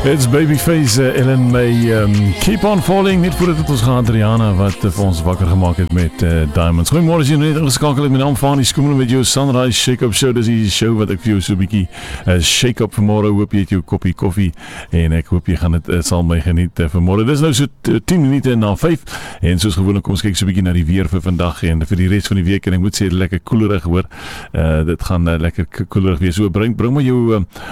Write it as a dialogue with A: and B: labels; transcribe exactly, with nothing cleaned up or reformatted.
A: It's Babyface, uh, Ellen May, um, Keep on Falling. Net voordat het ons gehad, Rihanna, wat uh, vir ons wakker gemaakt het met uh, Diamonds. Goeiemorgen, as jy net ingeskakel het met naam van die skoemel met jou Sunrise Shake-Up Show. Dis die show wat ek vir jou so bykie uh, shake-up vanmorgen. Hoop jy het jou koppie koffie en ek hoop jy gaan het, uh, sal my geniet uh, vanmorgen. Dis nou so tien minute na vijf en soos gewoonlik kom ons kyk so bykie na die weer vir vandag en vir die rest van die week en ek moet sê lekker koelerig hoor. Uh, dit gaan uh, lekker koelerig wees. So bring, bring maar jou uh,